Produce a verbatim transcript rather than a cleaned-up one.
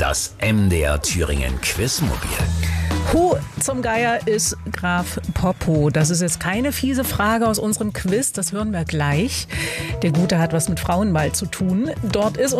Das M D R Thüringen Quizmobil. Who zum Geier ist Graf Popo? Das ist jetzt keine fiese Frage aus unserem Quiz, das hören wir gleich. Der Gute hat was mit Frauenball zu tun. Dort ist